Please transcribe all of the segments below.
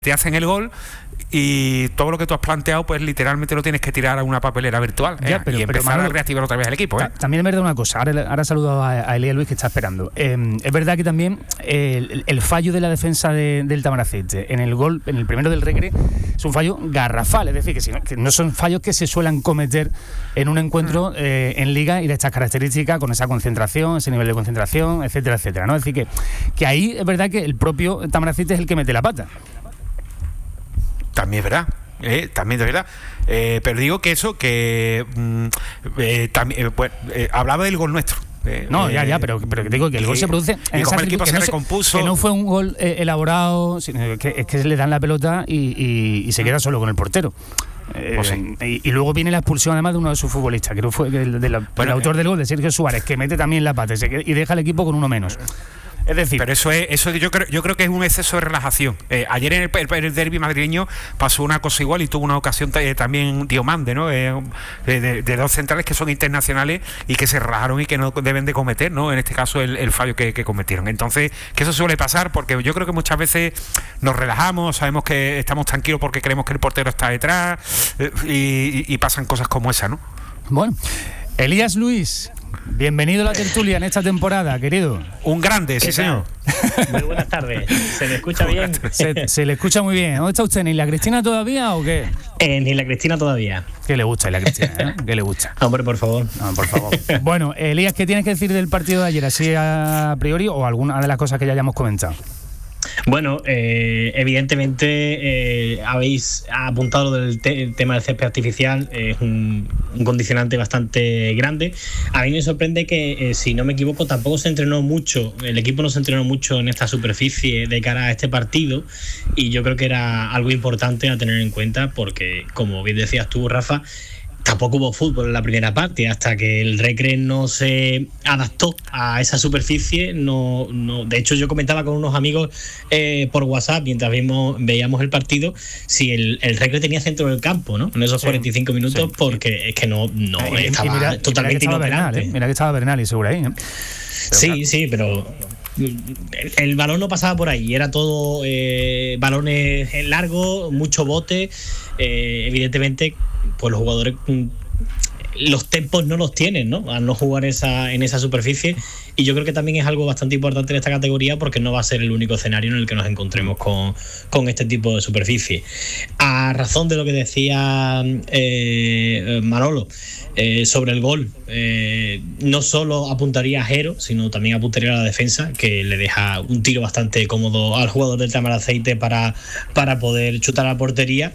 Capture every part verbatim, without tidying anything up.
te hacen el gol y todo lo que tú has planteado pues literalmente lo tienes que tirar a una papelera virtual ya, ¿eh? pero, y empezar pero, Manolo, a reactivar otra vez el equipo, ¿eh? También es verdad una cosa, ahora, ahora saludo a, a Elías Luis que está esperando. Eh, es verdad que también eh, el, el fallo de la defensa de, del Tamaracete en el gol, en el primero del Recre, es un fallo garrafal, es decir, que, si no, que no son fallos que se suelen cometer en un encuentro eh, en liga y de estas características, con esa concentración, ese nivel de concentración, etcétera, etcétera, ¿no? Es decir, que, que ahí es verdad que el propio Tamaracete es el que mete la pata. También es verdad, eh, también es verdad. Eh, pero digo que eso, que mm, eh, también, eh, pues, eh, hablaba del gol nuestro. Eh, no, eh, ya, ya, pero, pero digo que el gol se produce en y esa como el equipo que se no recompuso. Que no fue un gol eh, elaborado, sino que es que le dan la pelota y, y, y se queda solo con el portero. Eh, pues sí. y, y luego viene la expulsión además de uno de sus futbolistas, que no fue el, de la, bueno, el autor del gol, de Sergio Suárez, que mete también la pata y, se queda, y deja al equipo con uno menos. Es decir, pero eso es, eso yo creo, yo creo que es un exceso de relajación. Eh, ayer en el, el, el derbi madrileño pasó una cosa igual y tuvo una ocasión eh, también Diomande, ¿no? Eh, de, de dos centrales que son internacionales y que se relajaron y que no deben de cometer, ¿no? En este caso el, el fallo que, que cometieron. Entonces, que eso suele pasar porque yo creo que muchas veces nos relajamos, sabemos que estamos tranquilos porque creemos que el portero está detrás eh, y, y pasan cosas como esa, ¿no? Bueno, Elías Luis, bienvenido a la tertulia en esta temporada, querido. Un grande, sí señor. Muy buenas tardes. ¿Se me escucha bien? Se, se le escucha muy bien. ¿Dónde está usted? ¿Ni la Cristina todavía o qué? Eh, ni la Cristina todavía. ¿Qué le gusta a la Cristina? ¿eh? ¿Qué le gusta? Hombre, por favor. No, por favor. Bueno, Elías, ¿qué tienes que decir del partido de ayer, así a priori, o alguna de las cosas que ya hayamos comentado? Bueno, eh, evidentemente eh, habéis apuntado del te- el tema del césped artificial, es eh, un, un condicionante bastante grande. A mí me sorprende que, eh, si no me equivoco, tampoco se entrenó mucho, el equipo no se entrenó mucho en esta superficie de cara a este partido, y yo creo que era algo importante a tener en cuenta porque, como bien decías tú, Rafa, tampoco hubo fútbol en la primera parte, hasta que el Recre no se adaptó a esa superficie. No, no. De hecho, yo comentaba con unos amigos eh, por WhatsApp mientras vimos, veíamos el partido, si el, el Recre tenía centro del campo, ¿no? En esos sí, cuarenta y cinco minutos, sí, porque sí. es que no, no y, y estaba mira, totalmente mira inoperante. Bernal, ¿eh? Mira que estaba Bernal y seguro ahí, ¿eh? Sí, claro. sí, pero el, el balón no pasaba por ahí, era todo eh, balones largos, mucho bote. Eh, evidentemente, pues los jugadores los tempos no los tienen, ¿no? Al no jugar esa, en esa superficie, y yo creo que también es algo bastante importante en esta categoría porque no va a ser el único escenario en el que nos encontremos con, con este tipo de superficie. A razón de lo que decía eh, Manolo eh, sobre el gol, eh, no solo apuntaría a Jero, sino también apuntaría a la defensa, que le deja un tiro bastante cómodo al jugador del Tamaracete para, para poder chutar a la portería.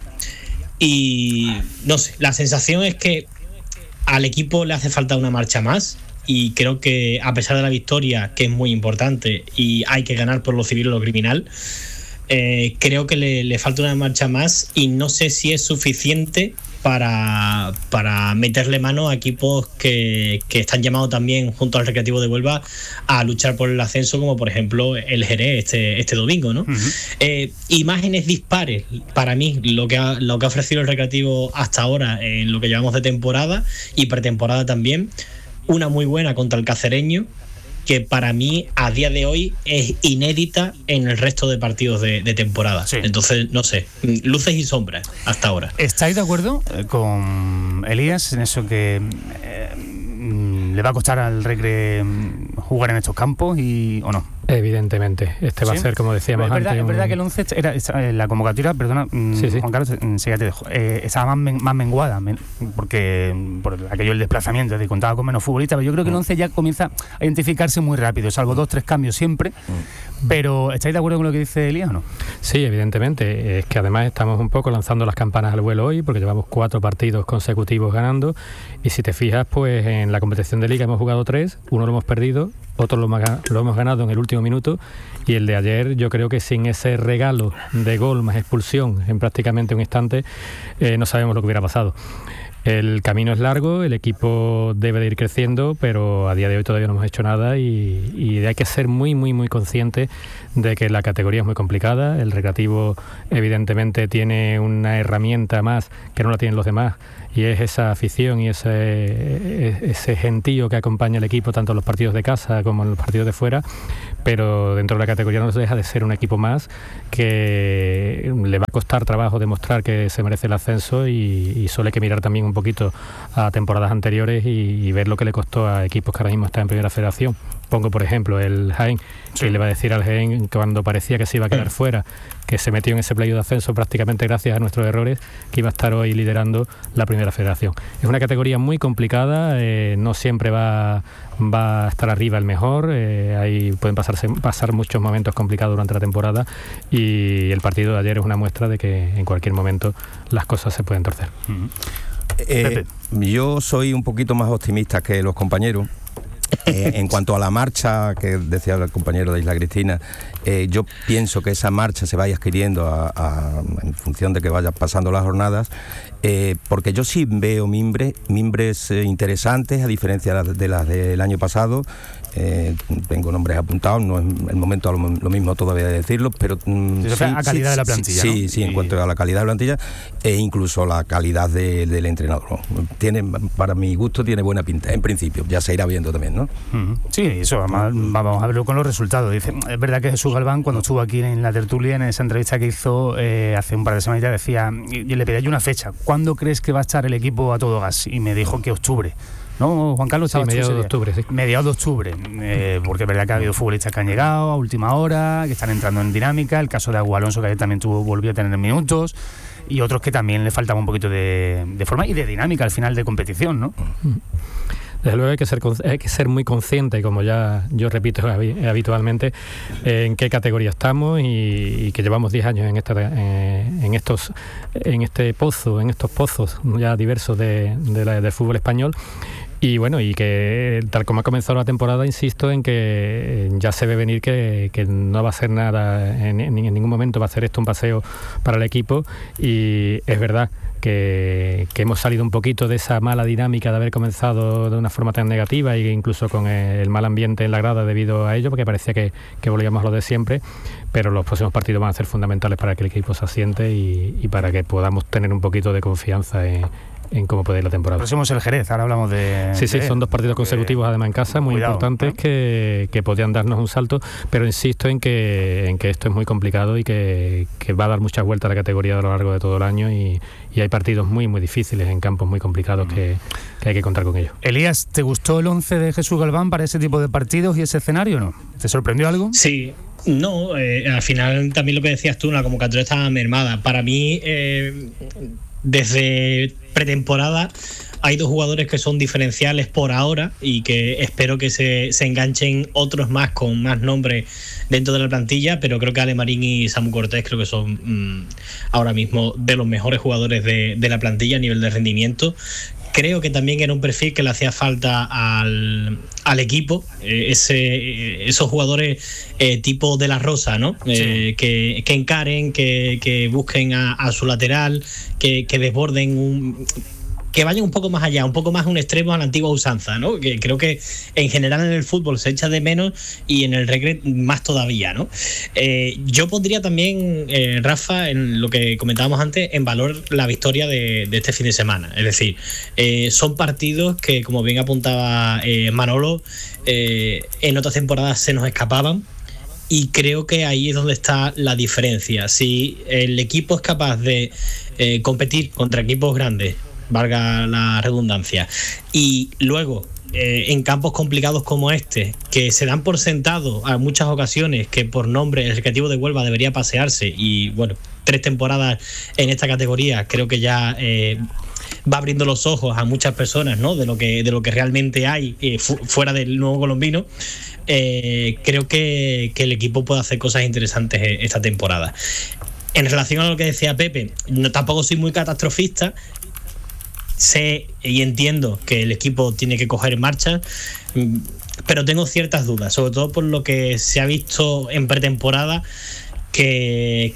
Y no sé, la sensación es que al equipo le hace falta una marcha más, y creo que a pesar de la victoria, que es muy importante y hay que ganar por lo civil o lo criminal, eh, creo que le, le falta una marcha más, y no sé si es suficiente para, para meterle mano a equipos que, que están llamados también, junto al Recreativo de Huelva, a luchar por el ascenso, como por ejemplo el Jerez este, este domingo, ¿no? Uh-huh. Eh, imágenes dispares, para mí, lo que, ha, lo que ha ofrecido el Recreativo hasta ahora en lo que llevamos de temporada y pretemporada también. Una muy buena contra el Cacereño, que para mí a día de hoy es inédita en el resto de partidos de, de temporada. Sí. Entonces, no sé, luces y sombras hasta ahora. ¿Estáis de acuerdo con Elías en eso que eh, le va a costar al Recre jugar en estos campos y o no? Evidentemente, este va ¿Sí? a ser, como decíamos es verdad, antes. Es verdad un... que el once era, era la convocatoria, perdona, sí, sí. Juan Carlos, sí, ya te dejo, eh, estaba más, men, más menguada, men, porque por aquello el desplazamiento, es decir, contaba con menos futbolistas, pero yo creo que el once ya comienza a identificarse muy rápido, salvo dos, tres cambios siempre. Pero, ¿estáis de acuerdo con lo que dice Elías o no? Sí, evidentemente. Es que además estamos un poco lanzando las campanas al vuelo hoy, porque llevamos cuatro partidos consecutivos ganando, y si te fijas, pues en la competición de liga hemos jugado tres, uno lo hemos perdido, otro lo, lo hemos ganado en el último minuto, y el de ayer yo creo que sin ese regalo de gol más expulsión en prácticamente un instante, eh, no sabemos lo que hubiera pasado. El camino es largo, el equipo debe de ir creciendo, pero a día de hoy todavía no hemos hecho nada, y, y hay que ser muy, muy, muy conscientes de que la categoría es muy complicada. El Recreativo evidentemente tiene una herramienta más que no la tienen los demás, y es esa afición y ese, ese gentío que acompaña al equipo tanto en los partidos de casa como en los partidos de fuera, pero dentro de la categoría no deja de ser un equipo más que le va a costar trabajo demostrar que se merece el ascenso, y, y solo hay que mirar también un poquito a temporadas anteriores y, y ver lo que le costó a equipos que ahora mismo están en Primera Federación. Pongo por ejemplo el Jaén, que le va a decir al Jaén cuando parecía que se iba a quedar fuera, que se metió en ese playoff de ascenso prácticamente gracias a nuestros errores, que iba a estar hoy liderando la Primera Federación. Es una categoría muy complicada, eh, no siempre va, va a estar arriba el mejor, eh, ahí pueden pasarse, pasar muchos momentos complicados durante la temporada, y el partido de ayer es una muestra de que en cualquier momento las cosas se pueden torcer. Uh-huh. eh, yo soy un poquito más optimista que los compañeros. Eh, en cuanto a la marcha que decía el compañero de Isla Cristina, eh, yo pienso que esa marcha se vaya adquiriendo a, a, en función de que vayan pasando las jornadas, eh, porque yo sí veo mimbres, mimbres eh, interesantes, a diferencia de las, de las del año pasado. Eh, tengo nombres apuntados, no es el momento lo, lo mismo todavía de decirlo, pero mm, sí, a calidad sí, de la plantilla, sí, ¿no? sí, sí, en cuanto a la calidad de la plantilla e incluso la calidad de, del entrenador. Tiene, para mi gusto tiene buena pinta, en principio, ya se irá viendo también, ¿no? Uh-huh. Sí, eso, vamos, vamos a verlo con los resultados. Dice, es verdad que Jesús Galván, cuando estuvo aquí en la tertulia, en esa entrevista que hizo eh, hace un par de semanas, decía, y le pedí una fecha, ¿cuándo crees que va a estar el equipo a todo gas? Y me dijo que octubre. ¿No, Juan Carlos? Sí, mediados de octubre, sí. Mediados de octubre, eh, porque es verdad que ha habido futbolistas que han llegado a última hora, que están entrando en dinámica, el caso de Agu Alonso, que ayer también tuvo, volvió a tener minutos, y otros que también le faltaba un poquito de, de forma y de dinámica al final de competición, ¿no? Desde luego hay que ser, hay que ser muy consciente, como ya yo repito habitualmente, en qué categoría estamos, y, y que llevamos diez años en, esta, en, estos, en este pozo, en estos pozos ya diversos de, de la, del fútbol español. Y bueno, y que tal como ha comenzado la temporada, insisto en que ya se ve venir que, que no va a ser nada, en, en ningún momento va a ser esto un paseo para el equipo, y es verdad que, que hemos salido un poquito de esa mala dinámica de haber comenzado de una forma tan negativa, e incluso con el mal ambiente en la grada debido a ello, porque parecía que, que volvíamos a lo de siempre, pero los próximos partidos van a ser fundamentales para que el equipo se asiente y, y para que podamos tener un poquito de confianza en en cómo puede ir la temporada. Próximo es el Jerez, ahora hablamos de... Sí, sí, de, son dos partidos consecutivos de, además en casa, muy cuidado, importantes, ¿no? que, que podrían darnos un salto, pero insisto en que, en que esto es muy complicado y que, que va a dar muchas vueltas a la categoría a lo largo de todo el año, y, y hay partidos muy, muy difíciles en campos muy complicados que, que hay que contar con ellos. Elías, ¿te gustó el once de Jesús Galván para ese tipo de partidos y ese escenario o no? ¿Te sorprendió algo? Sí. No, eh, al final también lo que decías tú, la convocatoria estaba mermada. Para mí, eh, desde pretemporada hay dos jugadores que son diferenciales por ahora y que espero que se, se enganchen otros más con más nombre dentro de la plantilla, pero creo que Ale Marín y Samu Cortés creo que son mmm, ahora mismo de los mejores jugadores de, de la plantilla a nivel de rendimiento. Creo que también era un perfil que le hacía falta al, al equipo, eh, ese, esos jugadores eh, tipo de la Rosa, ¿no? Sí. Eh, que, que encaren, que, que busquen a, a su lateral, que, que desborden un... que vayan un poco más allá, un poco más a un extremo a la antigua usanza, ¿no? Que creo que en general en el fútbol se echa de menos y en el reggae más todavía, ¿no? Eh, yo pondría también, eh, Rafa, en lo que comentábamos antes, en valor la victoria de, de este fin de semana. Es decir, eh, son partidos que, como bien apuntaba eh, Manolo, eh, en otras temporadas se nos escapaban. Y creo que ahí es donde está la diferencia. Si el equipo es capaz de eh, competir contra equipos grandes, valga la redundancia, y luego eh, en campos complicados como este, que se dan por sentado a muchas ocasiones que por nombre el Recreativo de Huelva debería pasearse, y bueno, tres temporadas en esta categoría creo que ya eh, va abriendo los ojos a muchas personas, ¿no? de lo que de lo que realmente hay eh, fu- fuera del nuevo colombino. Eh, creo que, que el equipo puede hacer cosas interesantes esta temporada. En relación a lo que decía Pepe, no, tampoco soy muy catastrofista. Sé y entiendo que el equipo tiene que coger marcha, pero tengo ciertas dudas, sobre todo por lo que se ha visto en pretemporada, que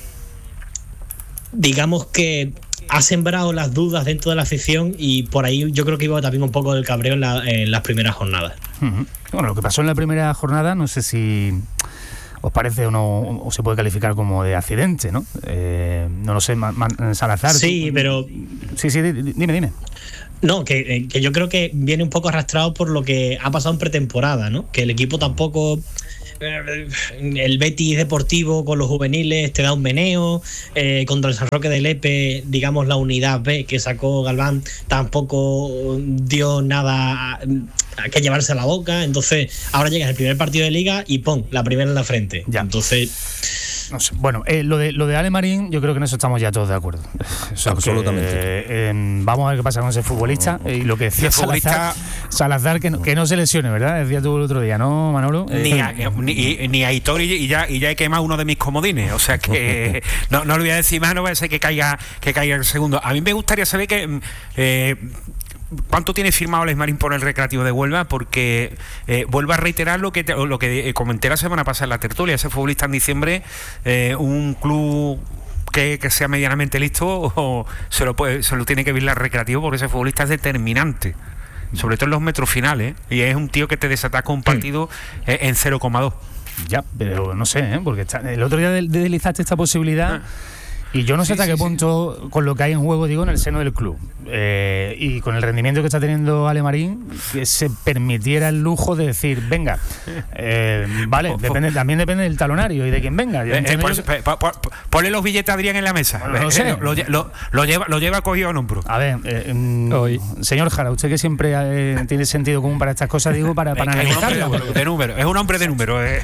digamos que ha sembrado las dudas dentro de la afición, y por ahí yo creo que iba también un poco del cabreo en, la, en las primeras jornadas. Uh-huh. Bueno, lo que pasó en la primera jornada, no sé si os parece o no, o se puede calificar como de accidente, ¿no? Eh, no lo sé, Man, Man, Salazar. Sí, tú, pero... Sí, sí, dime, dime. No, que, que yo creo que viene un poco arrastrado por lo que ha pasado en pretemporada, ¿no? Que el equipo tampoco el Betis Deportivo con los juveniles te da un meneo, eh, contra el San Roque de Lepe, digamos la unidad B que sacó Galván tampoco dio nada a, a que llevarse a la boca, entonces ahora llegas al primer partido de liga y pon la primera en la frente. Ya. Entonces no sé. Bueno, eh, lo de lo de Ale Marín, yo creo que en eso estamos ya todos de acuerdo. Eso absolutamente. Que, eh, eh, vamos a ver qué pasa con ese futbolista y lo que decía Salazar, Salazar que, no, que no se lesione, ¿verdad? Decía tú el otro día, ¿no, Manolo? Ni a, ni, ni a Hitor y ya, y ya he quemado uno de mis comodines, o sea que no, no le voy a decir más, no voy a decir que caiga, que caiga el segundo. A mí me gustaría saber que eh, ¿cuánto tiene firmado Alex Marín por el Recreativo de Huelva? Porque eh, vuelvo a reiterar lo que te, lo que comenté la semana pasada en la tertulia. Ese futbolista en diciembre, eh, un club que, que sea medianamente listo o se lo puede, se lo tiene que vigilar Recreativo, porque ese futbolista es determinante, sobre todo en los metros finales, ¿eh? Y es un tío que te desataca un partido eh, en cero coma dos. Ya, pero no sé, ¿eh? Porque está, el otro día deslizaste esta posibilidad. Ah. Y yo no sé sí, hasta sí, qué punto, sí. con lo que hay en juego, digo, en el seno del club, eh, y con el rendimiento que está teniendo Ale Marín, que se permitiera el lujo de decir, venga, eh, vale, depende, también depende del talonario y de quién venga. Eh, eh, por, que... por, por, ponle los billetes a Adrián en la mesa. Bueno, no sé. lo, lo, lo, lleva, lo lleva cogido en hombro. A ver, eh, Hoy. señor Jara, usted que siempre eh, tiene sentido común para estas cosas, digo, para, para analizarlo. De número, es un hombre de número. Eh.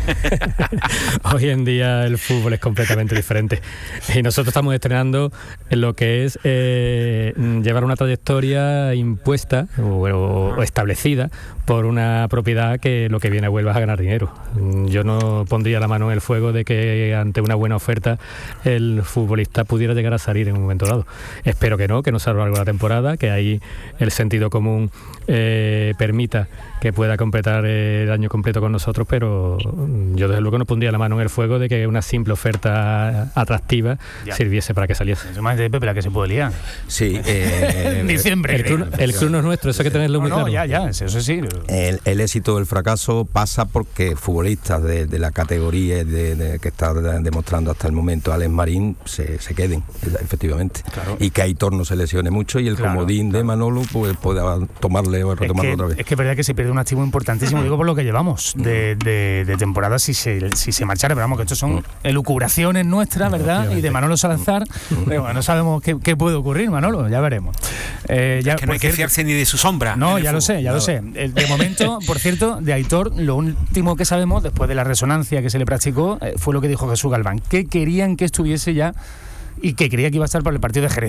Hoy en día el fútbol es completamente diferente. Y nosotros estamos estrenando en lo que es eh, llevar una trayectoria impuesta o, o establecida por una propiedad que lo que viene a Huelva es a ganar dinero. Yo no pondría la mano en el fuego de que ante una buena oferta el futbolista pudiera llegar a salir en un momento dado. Espero que no, que no sea a lo largo de la temporada, que ahí el sentido común eh, permita que pueda completar eh, el año completo con nosotros, pero yo desde luego no pondría la mano en el fuego de que una simple oferta atractiva ya sirviese para que saliese. Eso más de Pepe la que se puede liar. Sí. Eh, en diciembre. El club, el club no es nuestro, eso hay que tenerlo muy no, claro. No, ya, ya, eso sí. El, el éxito del fracaso pasa porque futbolistas de, de la categoría de, de, que está demostrando hasta el momento Alex Marín se, se queden, efectivamente. Claro. Y que Aitor no se lesione mucho y el claro, comodín claro. de Manolo pues, pueda tomarle o retomarlo es que, otra vez. Es que es verdad que se pierde un activo importantísimo, digo por lo que llevamos de, de, de temporada si se, si se marchara, pero vamos, que estos son elucubraciones nuestras, ¿verdad? Y de Manolo Salazar, pero bueno, no sabemos qué, qué puede ocurrir, Manolo, ya veremos. Eh, ya, es que no hay que fiarse ni de su sombra. No, ya lo sé, ya no. lo sé. De momento, por cierto, de Aitor, lo último que sabemos, después de la resonancia que se le practicó, eh, fue lo que dijo Jesús Galván, que querían que estuviese ya y que creía que iba a estar para el partido de Jerez.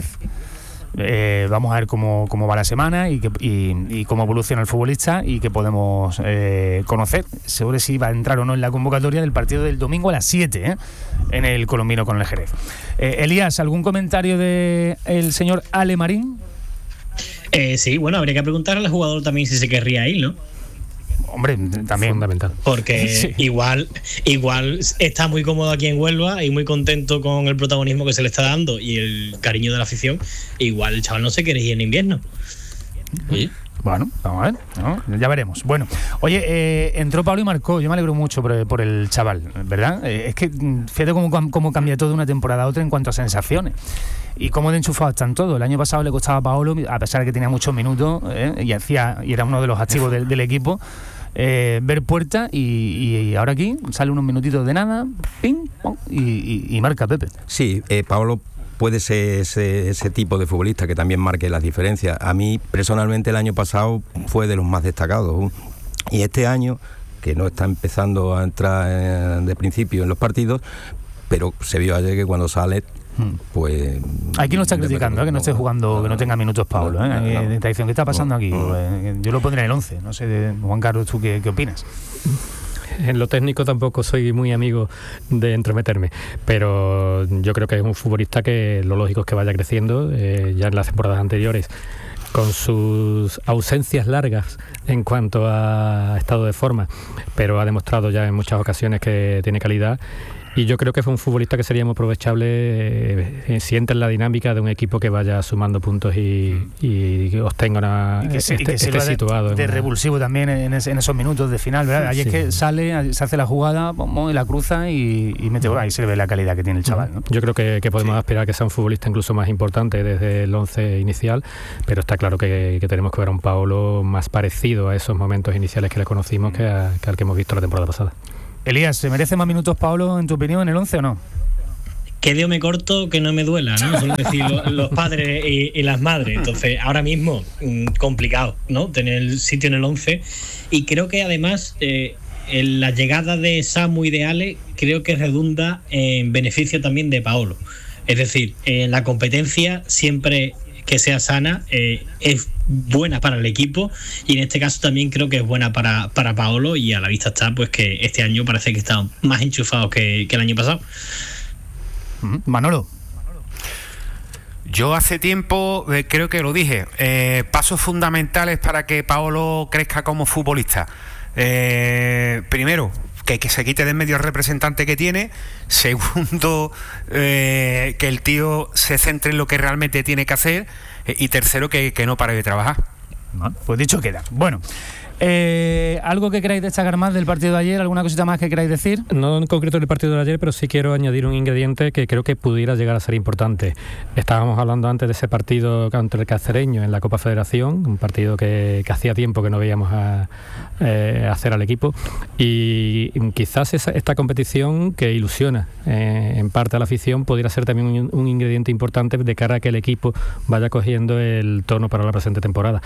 Eh, vamos a ver cómo, cómo va la semana y, que, y, y cómo evoluciona el futbolista y que podemos eh, conocer sobre si va a entrar o no en la convocatoria del partido del domingo a las siete, ¿eh? En el Colombino con el Jerez. Eh, Elías, ¿algún comentario de el señor Ale Marín? Eh, sí, bueno, habría que preguntarle al jugador también si se querría ir, ¿no? Hombre, también fundamental. Porque sí. igual igual está muy cómodo aquí en Huelva y muy contento con el protagonismo que se le está dando y el cariño de la afición. Igual el chaval no se quiere ir en invierno. ¿Sí? Bueno, vamos a ver, ¿no? Ya veremos. Bueno, oye, eh, entró Pablo y marcó. Yo me alegro mucho por, por el chaval, ¿verdad? Eh, es que fíjate cómo, cómo cambia todo de una temporada a otra en cuanto a sensaciones. Y cómo de enchufados están todos. El año pasado le costaba a Paolo, a pesar de que tenía muchos minutos, ¿eh? y hacía y era uno de los activos del, del equipo, eh, ver puerta y, y ahora aquí sale unos minutitos de nada, ping, pong, y, y, y marca Pepe. Sí, eh, Paolo puede ser ese, ese tipo de futbolista que también marque las diferencias. A mí, personalmente, el año pasado fue de los más destacados. Y este año, que no está empezando a entrar eh, de principio en los partidos, pero se vio ayer que cuando sale, pues... Aquí no está criticando, ¿eh? que no esté jugando, no, que no tenga minutos Pablo. ¿eh? No, no, no. ¿Qué está pasando aquí? No. Pues, yo lo pondré en el once. No sé, Juan Carlos, ¿tú qué, qué opinas? En lo técnico tampoco soy muy amigo de entrometerme, pero yo creo que es un futbolista que lo lógico es que vaya creciendo. Eh, ya en las temporadas anteriores, con sus ausencias largas en cuanto a estado de forma, pero ha demostrado ya en muchas ocasiones que tiene calidad. Y yo creo que fue un futbolista que sería muy aprovechable eh, si entra en la dinámica de un equipo que vaya sumando puntos y, y obtenga una, y que se, este, y que esté situado. De, de una... revulsivo también en, es, en esos minutos de final, ¿verdad? Ahí sí. Es que sale, se hace la jugada, y la cruza y, y mete gol. Ahí se ve la calidad que tiene el chaval, ¿no? Yo creo que, que podemos sí. aspirar a que sea un futbolista incluso más importante desde el once inicial, pero está claro que, que tenemos que ver a un Paolo más parecido a esos momentos iniciales que le conocimos que, a, que al que hemos visto la temporada pasada. Elías, ¿se merece más minutos Paolo, en tu opinión, en el once o no? Que Dios me corto, que no me duela, ¿no? Suelen decir los, los padres y, y las madres. Entonces, ahora mismo, mmm, complicado, ¿no? Tener el sitio en el once. Y creo que además, eh, en la llegada de Samu y de Ale, creo que redunda en beneficio también de Paolo. Es decir, eh, la competencia siempre que sea sana eh, es buena para el equipo, y en este caso también creo que es buena para, para Paolo, y a la vista está pues que este año parece que está más enchufado que, que el año pasado. Manolo. Yo hace tiempo, eh, creo que lo dije, eh, pasos fundamentales para que Paolo crezca como futbolista. Eh, primero, que, que se quite de en medio el representante que tiene. Segundo, eh, que el tío se centre en lo que realmente tiene que hacer. Eh, y tercero, que, que no pare de trabajar. Bueno, pues dicho queda. Bueno, eh, ¿algo que queráis destacar más del partido de ayer? ¿Alguna cosita más que queráis decir? No en concreto del partido de ayer, pero sí quiero añadir un ingrediente que creo que pudiera llegar a ser importante. Estábamos hablando antes de ese partido contra el Cacereño en la Copa Federación, un partido que, que hacía tiempo que no veíamos a, eh, hacer al equipo, y quizás esa, esta competición que ilusiona eh, en parte a la afición pudiera ser también un, un ingrediente importante de cara a que el equipo vaya cogiendo el tono para la presente temporada.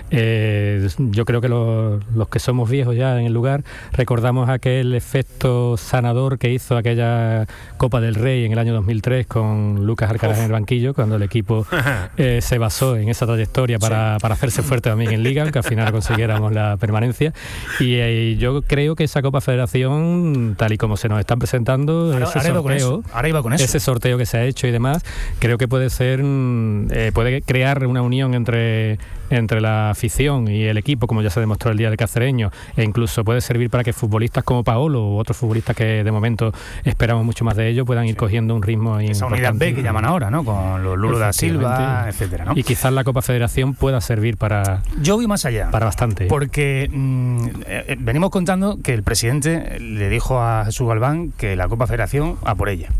Eh, yo creo que los los que somos viejos ya en el lugar recordamos aquel efecto sanador que hizo aquella Copa del Rey en el año dos mil tres con Lucas Alcaraz en el banquillo, cuando el equipo eh, se basó en esa trayectoria para, para hacerse fuerte también en Liga, aunque al final consiguiéramos la permanencia. Y eh, yo creo que esa Copa Federación, tal y como se nos están presentando, ahora, ese ahora sorteo, iba con eso. Ahora iba con eso. ese sorteo que se ha hecho y demás, creo que puede ser eh, puede crear una unión entre entre la afición y el equipo, como ya se demostró el día del Cacereño, e incluso puede servir para que futbolistas como Paolo u otros futbolistas que de momento esperamos mucho más de ellos puedan ir cogiendo un ritmo esa importante. unidad B que llaman ahora, ¿no? Con los Lulo da Silva, etcétera, ¿no? Y quizás la Copa Federación pueda servir para yo voy más allá, para bastante, porque mmm, eh, venimos contando que el presidente le dijo a Jesús Galván que la Copa Federación a por ella,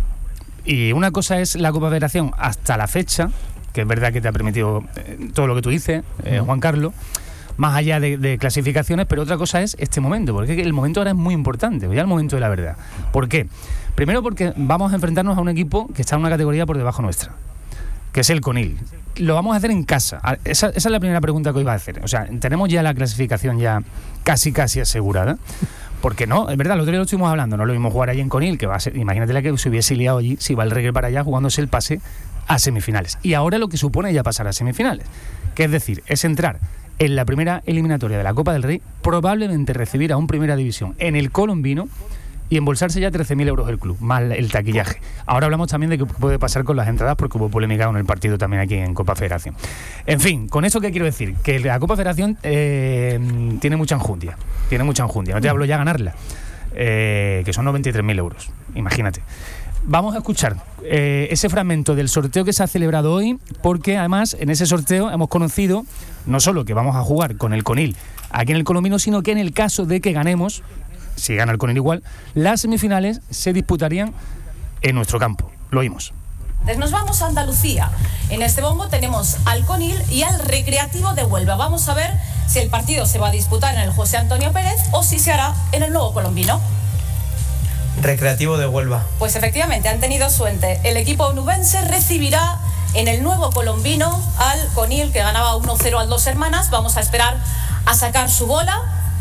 y una cosa es la Copa Federación hasta la fecha, que es verdad que te ha permitido eh, todo lo que tú dices, eh, Juan Carlos, más allá de, de clasificaciones, pero otra cosa es este momento, porque el momento ahora es muy importante, ya el momento de la verdad. ¿Por qué? Primero porque vamos a enfrentarnos a un equipo que está en una categoría por debajo nuestra, que es el Conil. Lo vamos a hacer en casa. Esa, esa es la primera pregunta que os iba a hacer. O sea, tenemos ya la clasificación ya casi casi asegurada. Porque no, es verdad, el otro día lo estuvimos hablando, no lo vimos jugar ahí en Conil, que va a ser, imagínate la que se hubiese liado allí, si va el Reggae para allá jugándose el pase a semifinales. Y ahora lo que supone ya pasar a semifinales, que es decir, es entrar en la primera eliminatoria de la Copa del Rey, probablemente recibir a un Primera División en el Colombino y embolsarse ya trece mil euros el club, más el taquillaje. Ahora hablamos también de qué puede pasar con las entradas, porque hubo polémica con el partido también aquí en Copa Federación. En fin, con eso, ¿qué quiero decir? Que la Copa Federación eh, tiene mucha enjundia, tiene mucha enjundia. No te hablo ya ganarla, eh, que son noventa y tres mil euros, imagínate. Vamos a escuchar eh, ese fragmento del sorteo que se ha celebrado hoy, porque además en ese sorteo hemos conocido no solo que vamos a jugar con el Conil aquí en el Colombino, sino que en el caso de que ganemos, si gana el Conil igual, las semifinales se disputarían en nuestro campo. Lo oímos. Nos vamos a Andalucía. En este bombo tenemos al Conil y al Recreativo de Huelva. Vamos a ver si el partido se va a disputar en el José Antonio Pérez o si se hará en el nuevo Colombino. Recreativo de Huelva. Pues efectivamente, han tenido suerte. El equipo onubense recibirá en el nuevo Colombino al Conil, que ganaba uno cero al Dos Hermanas. Vamos a esperar a sacar su bola.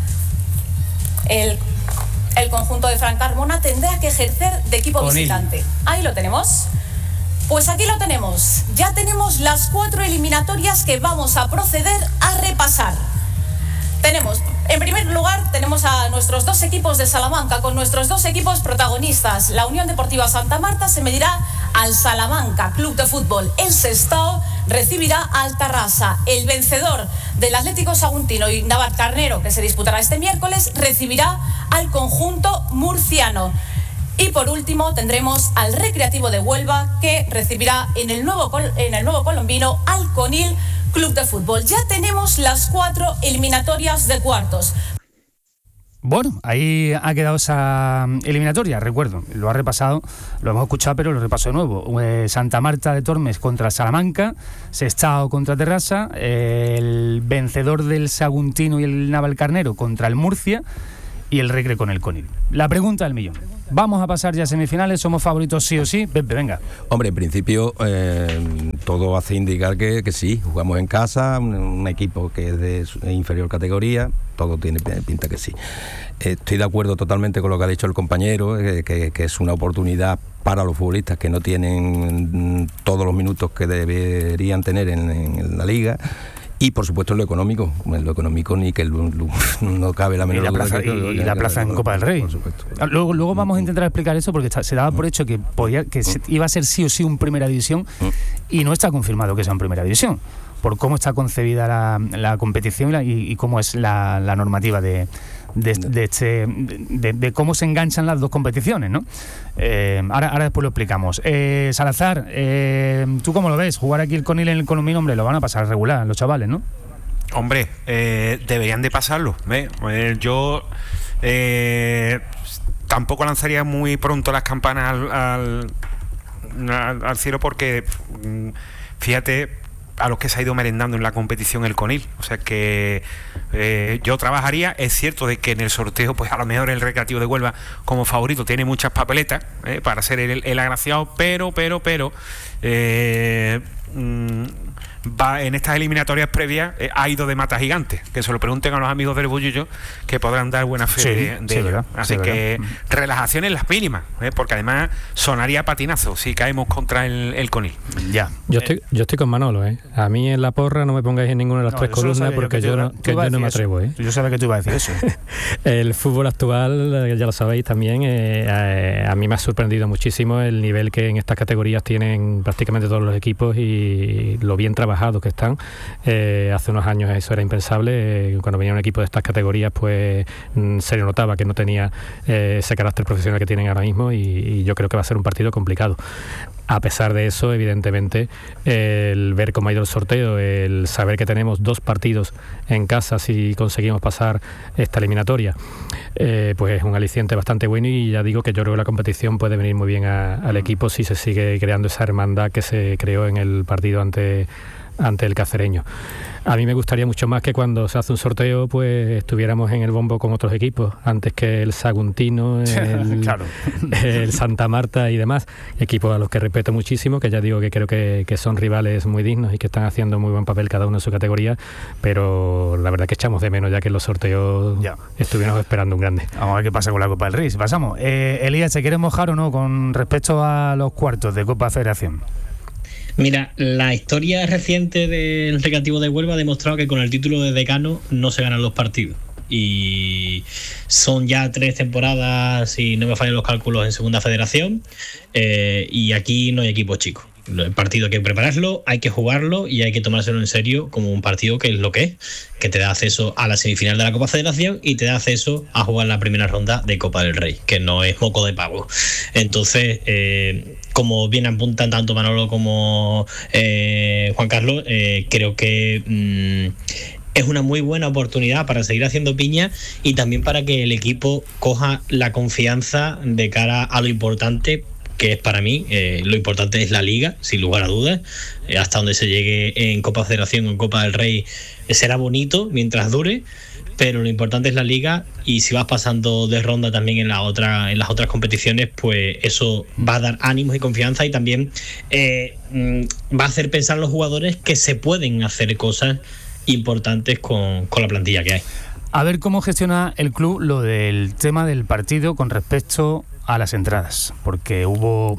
El, el conjunto de Fran Carmona tendrá que ejercer de equipo Conil. Visitante. Ahí lo tenemos. Pues aquí lo tenemos. Ya tenemos las cuatro eliminatorias que vamos a proceder a repasar. Tenemos, en primer lugar, tenemos a nuestros dos equipos de Salamanca, con nuestros dos equipos protagonistas. La Unión Deportiva Santa Marta se medirá al Salamanca Club de Fútbol. El Sestao recibirá al Tarrasa. El vencedor del Atlético Saguntino y Navarcarnero, que se disputará este miércoles, recibirá al conjunto murciano. Y por último tendremos al Recreativo de Huelva, que recibirá en el nuevo, en el nuevo Colombino al Conil Club de Fútbol. Ya tenemos las cuatro eliminatorias de cuartos. Bueno, ahí ha quedado esa eliminatoria, recuerdo, lo ha repasado, lo hemos escuchado, pero lo repaso de nuevo. Eh, Santa Marta de Tormes contra Salamanca, Sestao contra Terrassa, eh, el vencedor del Saguntino y el Navalcarnero contra el Murcia, y el Recre con el Conil. La pregunta del millón. ¿Vamos a pasar ya a semifinales? ¿Somos favoritos sí o sí? Pepe, venga. Hombre, en principio eh, todo hace indicar que, que sí, jugamos en casa, un, un equipo que es de inferior categoría, todo tiene pinta que sí. Eh, estoy de acuerdo totalmente con lo que ha dicho el compañero, eh, que, que es una oportunidad para los futbolistas que no tienen todos los minutos que deberían tener en, en la liga. Y por supuesto en lo económico, en lo económico ni que el, no cabe la menor duda. Y la plaza, que, y, y la plaza en Copa del Rey. Por supuesto. Luego, luego vamos a intentar explicar eso porque está, se daba por hecho que podía, que se, iba a ser sí o sí un Primera División y no está confirmado que sea un Primera División por cómo está concebida la, la competición y, la, y, y cómo es la, la normativa de, de, de, este, de, de cómo se enganchan las dos competiciones, ¿no? Eh, ahora, ahora después lo explicamos. Eh, Salazar, eh, ¿tú cómo lo ves? Jugar aquí el Conil en el Colombino, hombre, lo van a pasar regular los chavales, ¿no? Hombre, eh, deberían de pasarlo. ¿eh? Eh, yo eh, tampoco lanzaría muy pronto las campanas al, al, al, al cielo porque, fíjate, a los que se ha ido merendando en la competición el Conil. O sea que eh, yo trabajaría, es cierto de que en el sorteo pues a lo mejor el Recreativo de Huelva como favorito tiene muchas papeletas eh, para ser el, el agraciado, pero, pero, pero eh, mmm, va en estas eliminatorias previas eh, ha ido de mata gigante, que se lo pregunten a los amigos del Bullillo que podrán dar buena fe sí, de, de sí, ello. verdad, Así sí, que verdad. relajación en las mínimas, eh, porque además sonaría patinazo si caemos contra el, el Conil. Ya. Yo estoy, yo estoy con Manolo, ¿eh? A mí en la porra no me pongáis en ninguna de las No, tres yo solo columnas sabía porque que yo, tú no, iba- tú que ibas a yo no me decir atrevo, eso. ¿eh? Yo sabía que tú ibas a decir eso. El fútbol actual, eh, ya lo sabéis también, eh, eh, a mí me ha sorprendido muchísimo el nivel que en estas categorías tienen prácticamente todos los equipos y lo bien trabajados que están. Eh, hace unos años eso era impensable. Eh, cuando venía un equipo de estas categorías, pues mm, se le notaba que no tenía eh, ese carácter profesional que tienen ahora mismo y, y yo creo que va a ser un partido complicado. A pesar de eso, evidentemente, el ver cómo ha ido el sorteo, el saber que tenemos dos partidos en casa si conseguimos pasar esta eliminatoria, eh, pues es un aliciente bastante bueno y ya digo que yo creo que la competición puede venir muy bien a, al equipo si se sigue creando esa hermandad que se creó en el partido ante ante el Cacereño. A mí me gustaría mucho más que cuando se hace un sorteo pues estuviéramos en el bombo con otros equipos, antes que el Saguntino, el, Claro. el Santa Marta y demás, equipos a los que respeto muchísimo, que ya digo que creo que, que son rivales muy dignos y que están haciendo muy buen papel cada uno en su categoría, pero la verdad que echamos de menos ya que en los sorteos Ya. estuviéramos esperando un grande. Vamos a ver qué pasa con la Copa del Rey. Si pasamos. Eh, Elías, ¿se quiere mojar o no con respecto a los cuartos de Copa Federación? Mira, la historia reciente del Recreativo de Huelva ha demostrado que con el título de decano no se ganan los partidos. Y son ya tres temporadas, si no me fallan los cálculos, en Segunda Federación. Eh, y aquí no hay equipo chico. El partido hay que prepararlo, hay que jugarlo y hay que tomárselo en serio como un partido que es lo que es, que te da acceso a la semifinal de la Copa Federación y te da acceso a jugar la primera ronda de Copa del Rey, que no es moco de pavo. Entonces, eh, como bien apuntan tanto Manolo como eh, Juan Carlos, eh, creo que mmm, es una muy buena oportunidad para seguir haciendo piña y también para que el equipo coja la confianza de cara a lo importante que es para mí. Eh, lo importante es la Liga, sin lugar a dudas. Eh, hasta donde se llegue en Copa Federación o en Copa del Rey eh, será bonito mientras dure, pero lo importante es la Liga y si vas pasando de ronda también en, la otra, en las otras competiciones, pues eso va a dar ánimos y confianza y también eh, va a hacer pensar a los jugadores que se pueden hacer cosas importantes con, con la plantilla que hay. A ver cómo gestiona el club lo del tema del partido con respecto a las entradas, porque hubo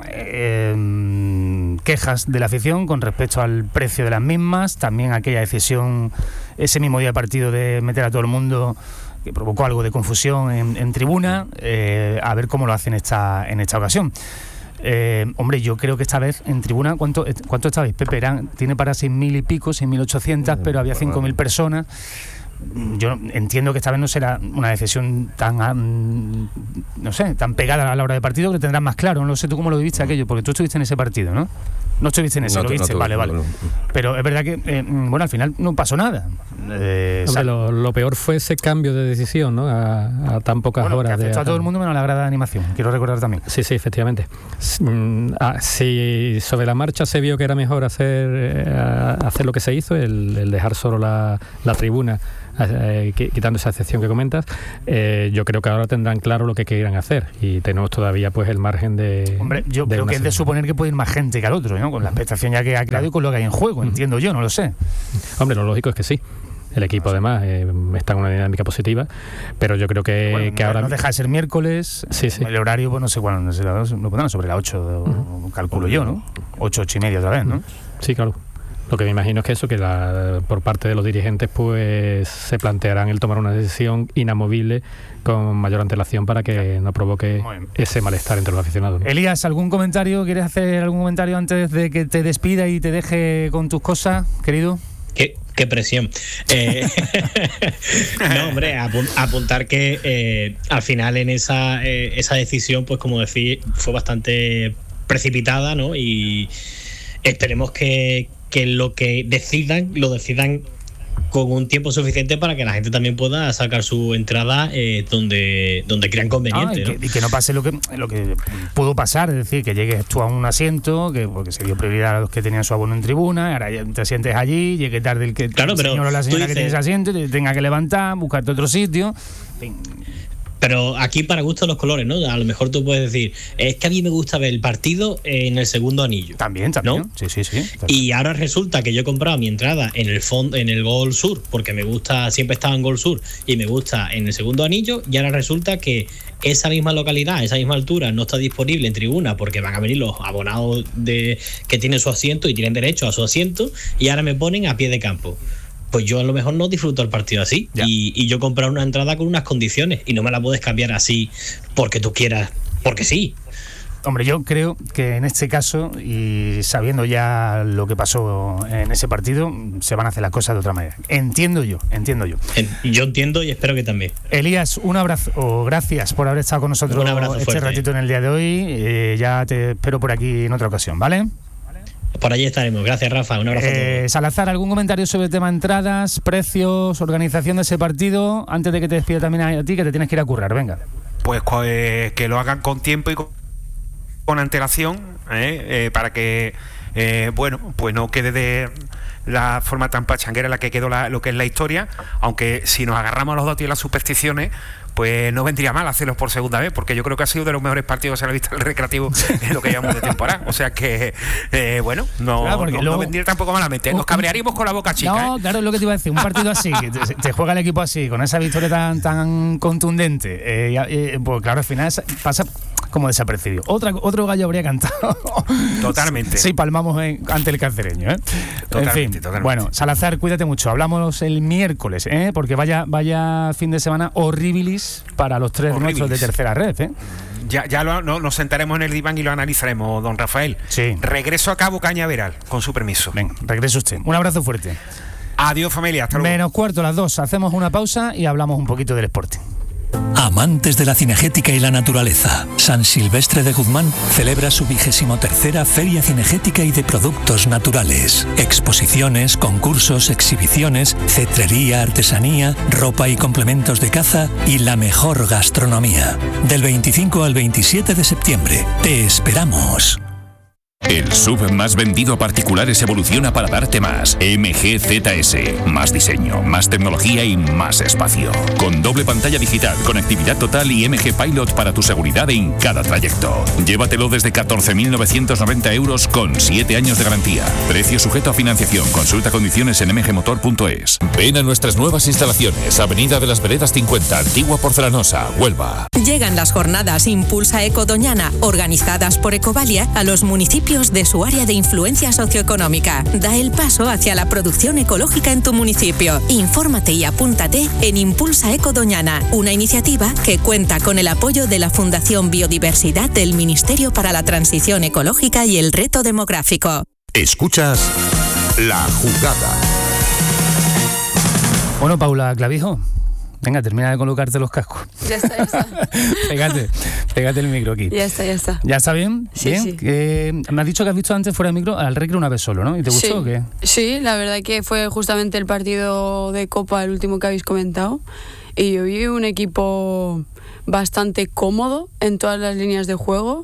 eh, quejas de la afición con respecto al precio de las mismas, también aquella decisión ese mismo día de partido de meter a todo el mundo que provocó algo de confusión en, en tribuna. Eh, a ver cómo lo hacen esta, en esta ocasión. Eh, hombre, yo creo que esta vez en tribuna, ¿cuánto, cuánto estabais, Pepe? Eran, tiene para seis mil y pico, seis mil ochocientos, pero había cinco mil personas. Yo entiendo que esta vez no será una decisión tan, um, no sé, tan pegada a la hora de partido, que lo tendrás más claro. No sé tú cómo lo viste aquello, porque tú estuviste en ese partido, ¿no? No estuviste en ese, No, lo no, viste, no, vale, no, vale. no, no. Pero es verdad que, eh, bueno, al final no pasó nada. Eh, Hombre, lo, lo peor fue ese cambio de decisión, ¿no? A, a tan pocas bueno, horas que de. afectó a todo el mundo menos a la grada de animación, quiero recordar también. Sí, sí, efectivamente. Ah, si sobre la marcha se vio que era mejor hacer eh, hacer lo que se hizo, el, el dejar solo la, la tribuna, eh, quitando esa excepción que comentas, eh, yo creo que ahora tendrán claro lo que quieran hacer y tenemos todavía pues el margen de. Hombre, yo de creo que es de suponer que puede ir más gente que al otro, ¿no? Con la expectación ya que ha creado y con lo que hay en juego, entiendo yo, no lo sé. Hombre, lo lógico es que sí. El equipo además eh, está en una dinámica positiva, pero yo creo que, bueno, que ahora... No deja de ser miércoles, sí, sí. El horario, pues no sé cuándo, no sé, lo pondrán sobre las ocho, uh-huh. calculo yo, ¿no? ocho, ocho y media otra vez, ¿no? Sí, claro. Lo que me imagino es que eso, que la, por parte de los dirigentes pues se plantearán el tomar una decisión inamovible con mayor antelación para que no provoque ese malestar entre los aficionados, ¿no? Elías, ¿algún comentario? ¿Quieres hacer algún comentario antes de que te despida y te deje con tus cosas, querido? Qué, qué presión. Eh, no, hombre, apun- apuntar que eh, al final en esa, eh, esa decisión, pues como decía, fue bastante precipitada, ¿no? Y esperemos que, que lo que decidan, lo decidan con un tiempo suficiente para que la gente también pueda sacar su entrada eh, donde, donde crean conveniente. Ah, y, ¿no? que, y que no pase lo que lo que pudo pasar, es decir, que llegues tú a un asiento, que porque se dio prioridad a los que tenían su abono en tribuna, ahora ya te sientes allí, llegue tarde el que claro, el pero señor o la señora dices, que tiene ese asiento, te tenga que levantar, buscarte otro sitio. Pero aquí para gusto los colores, ¿no? A lo mejor tú puedes decir, es que a mí me gusta ver el partido en el segundo anillo. También, también. ¿No? Sí, sí, sí. También. Y ahora resulta que yo he comprado mi entrada en el fondo, en el Gol Sur, porque me gusta, siempre estaba en Gol Sur y me gusta en el segundo anillo, y ahora resulta que esa misma localidad, esa misma altura no está disponible en tribuna porque van a venir los abonados de que tienen su asiento y tienen derecho a su asiento, y ahora me ponen a pie de campo. Pues yo a lo mejor no disfruto el partido así y, y yo comprar una entrada con unas condiciones y no me la puedes cambiar así porque tú quieras, porque sí. Hombre, yo creo que en este caso, y sabiendo ya lo que pasó en ese partido, se van a hacer las cosas de otra manera. Entiendo yo, entiendo yo. Yo entiendo y espero que también. Elías, un abrazo, gracias por haber estado con nosotros un abrazo este fuerte. ratito en el día de hoy. Eh, ya te espero por aquí en otra ocasión, ¿vale? Por allí estaremos. Gracias, Rafa. Un abrazo eh, a todos. Salazar, ¿algún comentario sobre el tema entradas, precios, organización de ese partido? Antes de que te despida también a ti, que te tienes que ir a currar, venga. Pues eh, que lo hagan con tiempo y con, con antelación, ¿eh? Eh, para que, eh, bueno, pues no quede de la forma tan pachanguera en la que quedó la, lo que es la historia, aunque si nos agarramos a los datos y las supersticiones, pues no vendría mal hacerlos por segunda vez, porque yo creo que ha sido de los mejores partidos que se ha visto el Recreativo en lo que llevamos de temporada. O sea que, eh, bueno, no, claro, no, luego, no vendría tampoco malamente. Nos cabrearíamos con la boca chica. No, ¿eh? claro, es lo que te iba a decir. Un partido así, que te, te juega el equipo así, con esa victoria tan, tan contundente, eh, eh, pues claro, al final pasa como desapercibido. Otra, otro gallo habría cantado. Totalmente. Sí, palmamos en, ante el cacereño, ¿eh? Totalmente, en fin, totalmente. Bueno, Salazar, cuídate mucho. Hablamos el miércoles, ¿eh? Porque vaya, vaya fin de semana horribilis para los tres Horribilis. nuestros de tercera red, ¿eh? Ya, ya lo, no, nos sentaremos en el diván y lo analizaremos, don Rafael. Sí. Regreso a Cabo Cañaveral, con su permiso. Venga, regrese usted. Un abrazo fuerte. Adiós, familia. Hasta luego. Menos cuarto, las dos. Hacemos una pausa y hablamos un poquito del Sporting. Amantes de la cinegética y la naturaleza, San Silvestre de Guzmán celebra su vigésimo tercera Feria Cinegética y de Productos Naturales. Exposiciones, concursos, exhibiciones, cetrería, artesanía, ropa y complementos de caza y la mejor gastronomía. Del veinticinco al veintisiete de septiembre. Te esperamos. El S U V más vendido a particulares evoluciona para darte más. M G Z S. Más diseño, más tecnología y más espacio. Con doble pantalla digital, conectividad total y M G Pilot para tu seguridad en cada trayecto. Llévatelo desde catorce mil novecientos noventa euros con siete años de garantía. Precio sujeto a financiación. Consulta condiciones en m g motor punto es. Ven a nuestras nuevas instalaciones. Avenida de las Veredas cincuenta, Antigua Porcelanosa, Huelva. Llegan las jornadas Impulsa Eco Doñana, organizadas por Ecovalia, a los municipios de su área de influencia socioeconómica. Da el paso hacia la producción ecológica en tu municipio. Infórmate y apúntate en Impulsa Eco Doñana, una iniciativa que cuenta con el apoyo de la Fundación Biodiversidad del Ministerio para la Transición Ecológica y el Reto Demográfico. Escuchas La Jugada. Bueno, Paula Clavijo, Venga, termina de colocarte los cascos. Ya está, ya está. pégate, pégate el micro aquí. Ya está, ya está. ¿Ya está bien? Sí, ¿Bien? sí. Eh, me has dicho que has visto antes fuera de micro al Recre una vez solo, ¿no? ¿Y te gustó sí. o qué? Sí, la verdad que fue justamente el partido de Copa, el último que habéis comentado. Y yo vi un equipo bastante cómodo en todas las líneas de juego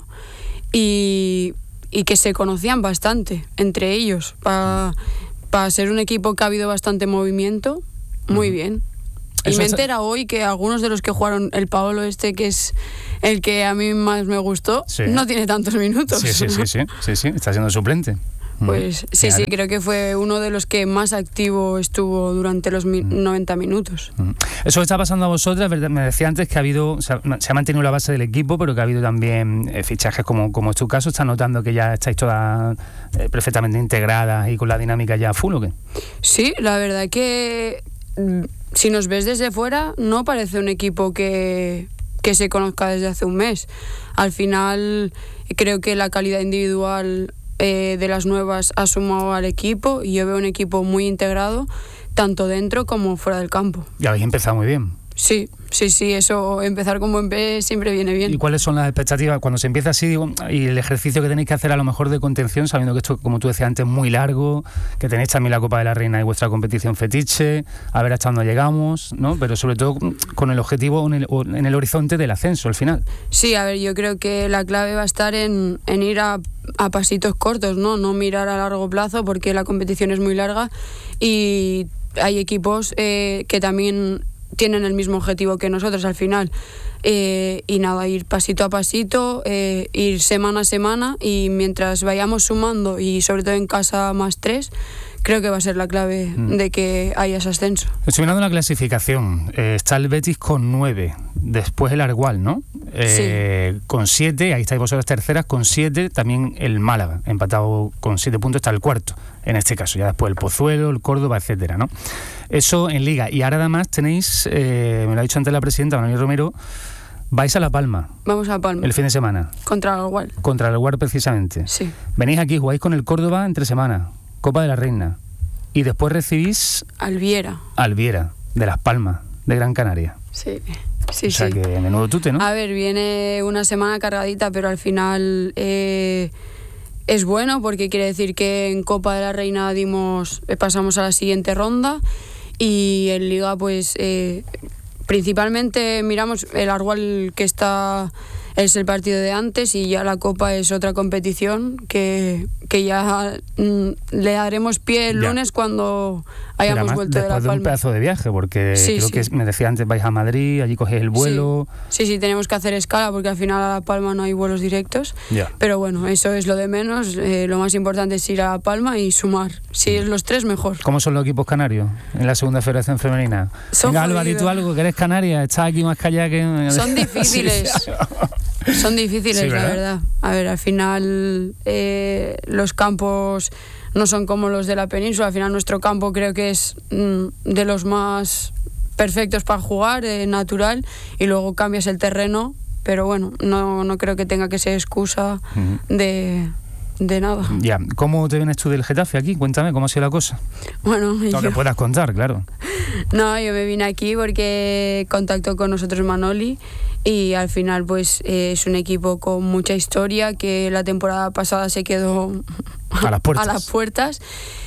y, y que se conocían bastante entre ellos. Para pa ser un equipo que ha habido bastante movimiento, muy uh-huh. bien. Y me entera hoy que algunos de los que jugaron, el Paolo este, que es el que a mí más me gustó, sí. no tiene tantos minutos. Sí, sí, sí, sí, sí, sí. Está siendo suplente. Pues mm. sí, sí, creo que fue uno de los que más activo estuvo durante los mi- mm. noventa minutos. Mm. Eso que está pasando a vosotras, ¿verdad? Me decía antes que ha habido, o sea, se ha mantenido la base del equipo, pero que ha habido también eh, fichajes como, como es tu caso. ¿Estás notando que ya estáis todas eh, perfectamente integradas y con la dinámica ya full o qué? Sí, la verdad que si nos ves desde fuera no parece un equipo que, que se conozca desde hace un mes. Al final creo que la calidad individual eh, de las nuevas ha sumado al equipo y yo veo un equipo muy integrado tanto dentro como fuera del campo. Y habéis empezado muy bien. Sí, sí, sí, eso, empezar con buen pie siempre viene bien. ¿Y cuáles son las expectativas cuando se empieza así, digo, y el ejercicio que tenéis que hacer a lo mejor de contención, sabiendo que esto, como tú decías antes, es muy largo, que tenéis también la Copa de la Reina y vuestra competición fetiche, a ver hasta dónde llegamos, ¿no? Pero sobre todo con el objetivo en el, en el horizonte del ascenso al final. Sí, a ver, yo creo que la clave va a estar en, en ir a, a pasitos cortos, ¿no? No mirar a largo plazo porque la competición es muy larga y hay equipos eh, que también tienen el mismo objetivo que nosotros al final eh, y nada, ir pasito a pasito, eh, ir semana a semana y mientras vayamos sumando y sobre todo en casa más tres, creo que va a ser la clave mm. de que haya ese ascenso. Estoy mirando la clasificación, eh, está el Betis con nueve, después el Argual, ¿no? Eh, sí. Con siete, ahí estáis vosotras terceras con siete, también el Málaga, empatado con siete puntos, está el cuarto, en este caso, ya después el Pozuelo, el Córdoba, etcétera, ¿no? Eso en Liga. Y ahora además tenéis, eh, me lo ha dicho antes la presidenta, Manuel Romero, vais a La Palma. Vamos a La Palma. El fin de semana. Contra el Algual. Contra el Algual, precisamente. Sí. Venís aquí, jugáis con el Córdoba entre semana, Copa de la Reina. Y después recibís... Alviera. Alviera, de Las Palmas, de Gran Canaria. Sí, sí, o sea sí. que menudo tute, ¿no? A ver, viene una semana cargadita, pero al final... Eh, es bueno porque quiere decir que en Copa de la Reina dimos pasamos a la siguiente ronda y en Liga pues eh, principalmente miramos el Argual que está es el partido de antes y ya la Copa es otra competición que, que ya mm, le daremos pie el ya. lunes cuando hayamos además, vuelto de La Palma. Después de un pedazo de viaje, porque sí, creo sí. que me decía antes vais a Madrid, allí cogéis el vuelo. Sí. sí, sí, tenemos que hacer escala porque al final a La Palma no hay vuelos directos. Ya. Pero bueno, eso es lo de menos. Eh, lo más importante es ir a La Palma y sumar. Si es los tres, mejor. ¿Cómo son los equipos canarios en la segunda federación femenina? Son Venga, Alba, di tú algo, que eres canaria, estás aquí más callada que... Son difíciles. sí, Son difíciles, sí, ¿verdad? La verdad. A ver, al final eh, los campos no son como los de la península. Al final nuestro campo creo que es mm, de los más perfectos para jugar, eh, natural, y luego cambias el terreno, pero bueno, no, no creo que tenga que ser excusa uh-huh. de... de nada. Ya, ¿cómo te vienes tú del Getafe aquí? Cuéntame, ¿cómo ha sido la cosa? Bueno, lo yo... que puedas contar, claro. No, yo me vine aquí porque contactó con nosotros Manoli y al final pues eh, es un equipo con mucha historia que la temporada pasada se quedó a las puertas, a las puertas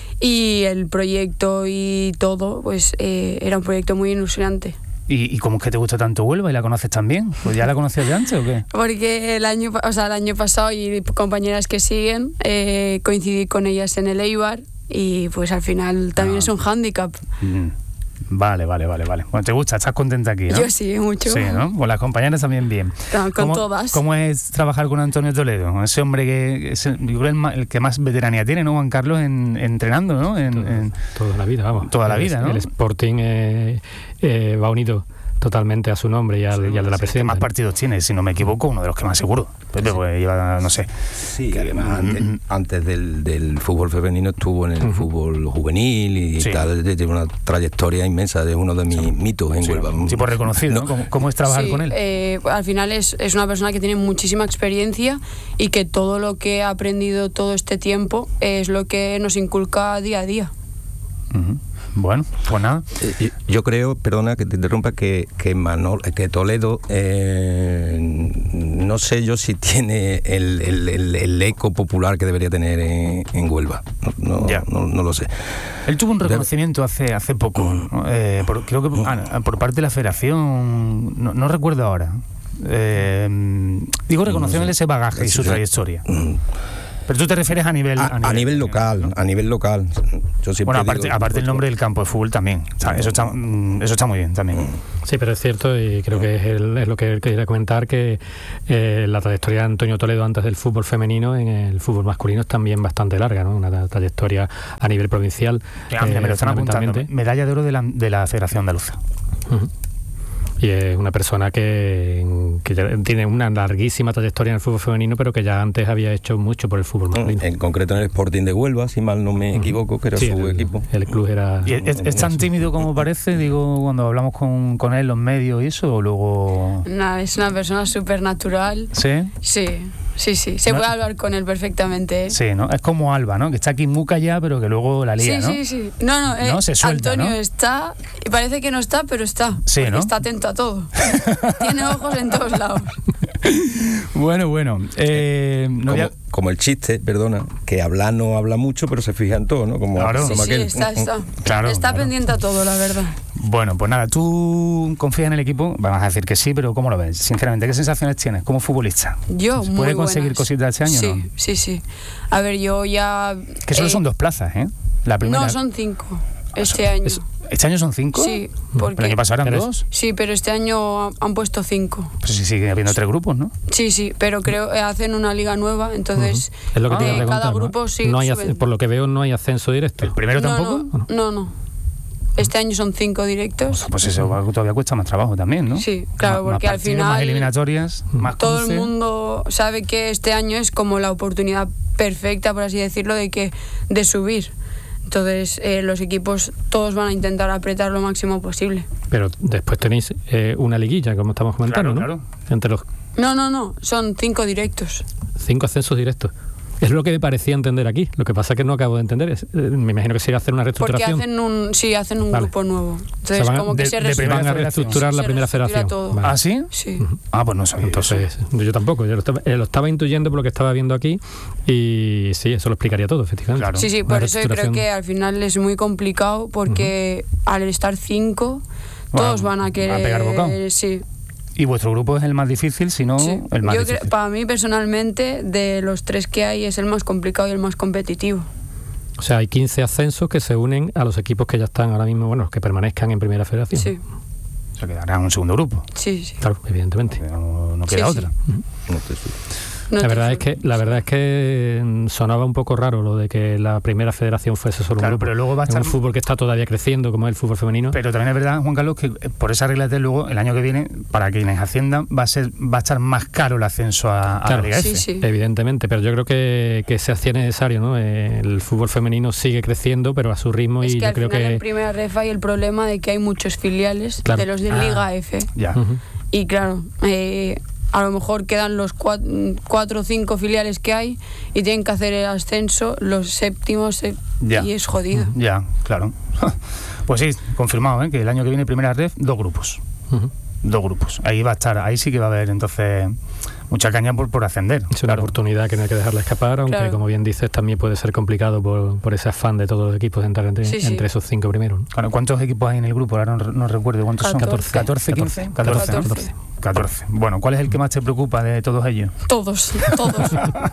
y el proyecto y todo pues eh, era un proyecto muy ilusionante. ¿Y, ¿Y cómo es que te gusta tanto Huelva y la conoces tan bien? ¿Pues ya la conocías de antes o qué? Porque el año, o sea, el año pasado y compañeras que siguen eh, coincidí con ellas en el Eibar y pues al final también ah. es un hándicap. Mm. Vale, vale, vale, vale. Bueno, te gusta, estás contenta aquí, ¿no? Yo sí, mucho. Sí, ¿no? Con las compañeras también bien. No, con ¿Cómo, todas. ¿Cómo es trabajar con Antonio Toledo? Ese hombre que es el, el, el que más veteranía tiene, ¿no? Juan Carlos, en, entrenando, ¿no? En, toda, en, toda la vida, vamos. Toda la el, vida, ¿no? El Sporting eh, eh, va unido totalmente a su nombre y al, sí, y al de la sí, presidenta. ¿Qué más partidos tiene? Si no me equivoco, uno de los que más seguro. Pepe, sí. Pues lleva, no sé. Sí, que además antes, antes del, del fútbol femenino estuvo en el uh-huh. fútbol juvenil y sí. tal, tiene una trayectoria inmensa, de uno de mis sí. mitos en sí. Huelva. Un tipo reconocido, ¿no? ¿Cómo, cómo es trabajar sí, con él? Eh, al final es, es una persona que tiene muchísima experiencia y que todo lo que ha aprendido todo este tiempo es lo que nos inculca día a día. Uh-huh. Bueno, pues nada. Eh, yo creo, perdona que te interrumpa, que, que, Manol, que Toledo, eh, no sé yo si tiene el, el, el, el eco popular que debería tener en, en Huelva. No, no, no, no lo sé. Él tuvo un reconocimiento hace hace poco, ¿no? eh, por, creo que ah, por parte de la Federación, no, no recuerdo ahora. Eh, digo, reconociéndole no sé. ese bagaje y su trayectoria. Pero tú te refieres a nivel... A, a, nivel, a nivel local, ¿no? a nivel local. Yo bueno, aparte, digo, aparte el nombre del campo de fútbol también. O sea, eso, está, eso está muy bien también. Sí, pero es cierto y creo que es, el, es lo que quería comentar, que eh, la trayectoria de Antonio Toledo antes del fútbol femenino en el fútbol masculino es también bastante larga, ¿no? Una trayectoria a nivel provincial. Claro, eh, me lo están apuntando. Medalla de oro de la, de la Federación Andaluza. Uh-huh. Y es una persona que, que ya tiene una larguísima trayectoria en el fútbol femenino, pero que ya antes había hecho mucho por el fútbol masculino. En concreto en el Sporting de Huelva, si mal no me equivoco, que era sí, su el, equipo. El club era... ¿Y es, es tan tímido como parece, digo, cuando hablamos con, con él, los medios y eso, o luego...? Nah, es una persona súper natural. ¿Sí? Sí. Sí, sí, se no, puede hablar con él perfectamente. ¿eh? Sí, ¿no? Es como Alba, ¿no? Que está aquí muy callada, pero que luego la lía, sí, ¿no? Sí, sí, sí. No, no, eh, ¿no? Se suelta, Antonio ¿no? está, y parece que no está, pero está. Sí, ¿no? Está atento a todo. Tiene ojos en todos lados. Bueno, bueno. Eh, no como, había... como el chiste, perdona, que habla no habla mucho, pero se fija en todo, ¿no? Como, claro. como sí, aquel. sí, está, está. Claro, está claro. pendiente a todo, la verdad. Bueno, pues nada, ¿tú confías en el equipo? Vamos a decir que sí, pero ¿cómo lo ves? Sinceramente, ¿qué sensaciones tienes como futbolista? Yo, ¿Se muy puede buenas. conseguir cositas este año? Sí, no? sí, sí. A ver, yo ya... Que solo eh, son dos plazas, ¿eh? La primera... No, son cinco este año. ¿Este año son cinco? Sí, porque... ¿El año pasado eran pero, dos? Sí, pero este año han puesto cinco. Pues sí, sigue habiendo tres grupos, ¿no? Sí, sí, pero creo que hacen una liga nueva, entonces uh-huh. es lo que te de iba a cada ¿no? grupo sí no hay, suben. por lo que veo no hay ascenso directo. ¿El primero no, tampoco? No, no, no. Este año son cinco directos. Pues eso todavía cuesta más trabajo también, ¿no? Sí, claro, más, porque más al partidos, final... Más eliminatorias, más todo cruce. el mundo sabe que este año es como la oportunidad perfecta, por así decirlo, de que de subir. Entonces eh, los equipos todos van a intentar apretar lo máximo posible. Pero después tenéis eh, una liguilla, como estamos comentando, claro, ¿no? Claro. Entre los... No, no, no, son cinco directos. Cinco ascensos directos. Es lo que me parecía entender aquí. Lo que pasa es que no acabo de entender. Es, eh, me imagino que se irá a hacer una reestructuración. Porque hacen un, sí, hacen un vale. grupo nuevo. Entonces, o sea, como de, que se de van a reestructurar la primera federación. Vale. ¿Ah, sí? Sí. Uh-huh. Ah, pues no sabía. Entonces, eso. yo tampoco. Yo lo estaba, lo estaba intuyendo por lo que estaba viendo aquí y sí, eso lo explicaría todo, efectivamente. Claro. Sí, sí, por eso yo creo que al final es muy complicado porque uh-huh. al estar cinco, todos bueno, van a querer... A pegar bocado. Sí. ¿Y vuestro grupo es el más difícil, si no sí. el más Yo difícil? Creo, para mí, personalmente, de los tres que hay, es el más complicado y el más competitivo. O sea, hay quince ascensos que se unen a los equipos que ya están ahora mismo, bueno, los que permanezcan en Primera Federación. Sí. O sea, quedará un segundo grupo. Sí, sí. Claro, evidentemente. No, no queda sí, otra. Sí. Uh-huh. No te No la verdad es que la verdad es que sonaba un poco raro lo de que la primera federación fuese solo claro, un grupo. Pero luego va a estar un fútbol que está todavía creciendo, como es el fútbol femenino. Pero también es verdad, Juan Carlos, que por esa regla de luego el año que viene, para quienes asciendan, va a ser va a estar más caro el ascenso a, a claro, la Liga sí, F. Sí. Evidentemente, pero yo creo que, que se hacía necesario, ¿no? Eh, el fútbol femenino sigue creciendo, pero a su ritmo es y que yo al creo final que en primera ref hay el problema de que hay muchos filiales claro. de los de ah, Liga F. Ya. Uh-huh. Y claro, eh, a lo mejor quedan los cuatro, cuatro o cinco filiales que hay y tienen que hacer el ascenso los séptimos eh, y es jodido. Ya, claro. Pues sí, confirmado, ¿eh? Que el año que viene primera red, dos grupos. Uh-huh. Dos grupos. Ahí va a estar, ahí sí que va a haber entonces mucha caña por, por ascender. Es una claro. oportunidad que no hay que dejarla escapar, aunque claro. como bien dices también puede ser complicado por, por ese afán de todos los equipos de entrar entre, sí, sí. entre esos cinco primeros, ¿no? Claro, ¿cuántos equipos hay en el grupo? Ahora no, no recuerdo cuántos catorce. son. ¿catorce, quince? catorce, catorce. catorce. Bueno, ¿cuál es el que más te preocupa de todos ellos? Todos, todos.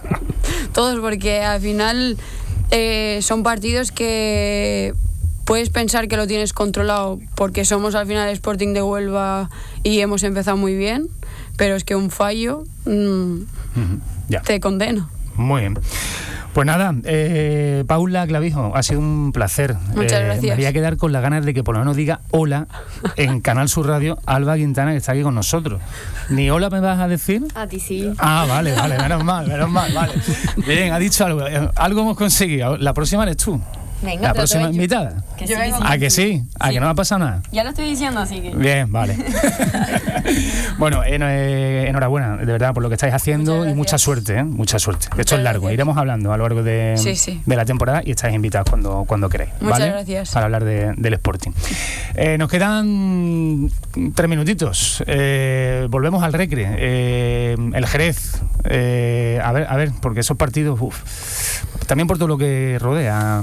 Todos, porque al final eh, son partidos que puedes pensar que lo tienes controlado porque somos al final Sporting de Huelva y hemos empezado muy bien, pero es que un fallo mmm, uh-huh. ya. te condena. Muy bien. Pues nada, eh, Paula Clavijo, ha sido un placer. Muchas eh, gracias. Me voy a quedar con las ganas de que por lo menos diga hola en Canal Sur Radio Alba Quintana, que está aquí con nosotros. ¿Ni hola me vas a decir? A ti sí. Ah, vale, vale, menos mal, menos mal, vale. Bien, ha dicho algo. Algo hemos conseguido. La próxima eres tú. Venga, la te próxima lo he dicho. invitada. Que sí, Yo vengo que sí. ¿A que sí? ¿A Sí. que no me ha pasado nada? Ya lo estoy diciendo, así que. Bien, vale. Bueno, en- eh, enhorabuena, de verdad, por lo que estáis haciendo Muchas y gracias. mucha suerte, ¿eh? Mucha suerte. Esto Muchas es largo, gracias. iremos hablando a lo largo de, Sí, sí. de la temporada y estáis invitados cuando, cuando queráis. Muchas ¿vale? gracias. Para hablar de- del Sporting. Eh, nos quedan tres minutitos. Eh, volvemos al Recre. Eh, el Jerez. Eh, a ver, a ver, porque esos partidos, uf, también por todo lo que rodea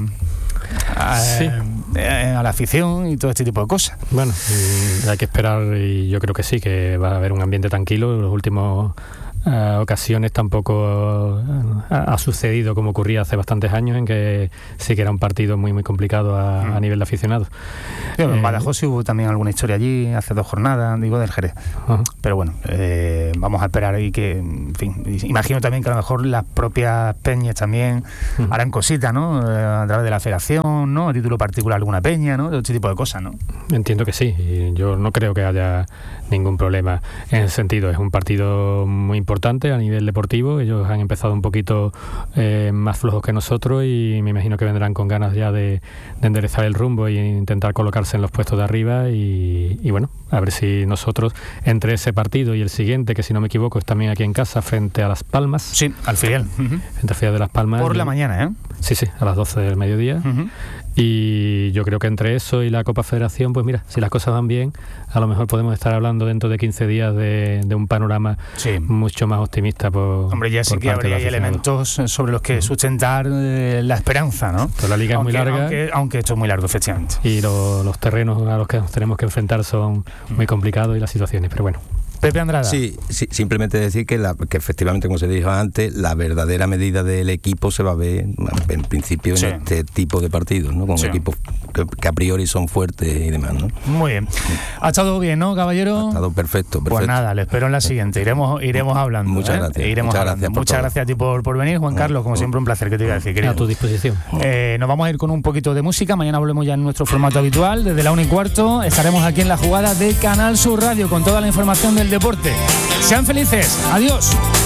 a, Sí. eh, a la afición y todo este tipo de cosas. Bueno, y hay que esperar y yo creo que sí, que va a haber un ambiente tranquilo. Los últimos eh, ocasiones tampoco eh, ha, ha sucedido como ocurría hace bastantes años, en que sí que era un partido muy muy complicado a, Mm. a nivel de aficionados. Sí, en Eh, Badajoz sí hubo también alguna historia allí hace dos jornadas, digo, del Jerez. Ajá. Pero bueno, eh, vamos a esperar ahí que, en fin, imagino también que a lo mejor las propias peñas también Mm. harán cositas, ¿no? Eh, a través de la federación, ¿no? A título particular alguna peña, ¿no? Todo este tipo de cosas, ¿no? Entiendo que sí, y yo no creo que haya ningún problema en ese sentido. Es un partido muy importante a nivel deportivo. Ellos han empezado un poquito eh, más flojos que nosotros y me imagino que vendrán con ganas ya de, de enderezar el rumbo e intentar colocarse en los puestos de arriba y, y bueno, a ver si nosotros entre ese partido y el siguiente, que si no me equivoco es también aquí en casa frente a Las Palmas. Sí, al filial. Uh-huh. Frente al filial de Las Palmas. Por la y- mañana, ¿eh? Sí, sí, a las doce del mediodía. Uh-huh. Y yo creo que entre eso y la Copa Federación, pues mira, si las cosas van bien, a lo mejor podemos estar hablando dentro de quince días de, de un panorama Sí. mucho más optimista por Hombre, ya sí por que parte habría del ahí aficionado. elementos sobre los que sustentar eh, la esperanza, ¿no? Pero la liga aunque, es muy larga Aunque, aunque esto es muy largo, efectivamente. y lo- los terrenos a los que nos tenemos que enfrentar son muy complicados y las situaciones, pero bueno. Pepe Andrada. Sí, sí, simplemente decir que, la, que efectivamente, como se dijo antes, la verdadera medida del equipo se va a ver en principio Sí. en este tipo de partidos, ¿no? Con Sí. equipos que, que a priori son fuertes y demás, ¿no? Muy bien. Ha estado bien, ¿no, caballero? Ha estado perfecto, perfecto. Pues nada, le espero en la siguiente. Iremos, iremos hablando. Muchas ¿eh? gracias. Iremos Muchas hablando. gracias por Muchas todo. gracias a ti por, por venir, Juan Carlos. Como siempre, un placer que te iba a decir, querido. A tu disposición. Eh, nos vamos a ir con un poquito de música. Mañana volvemos ya en nuestro formato habitual. Desde la una y cuarto estaremos aquí en la jugada de Canal Sur Radio con toda la información del deporte. Sean felices. Adiós.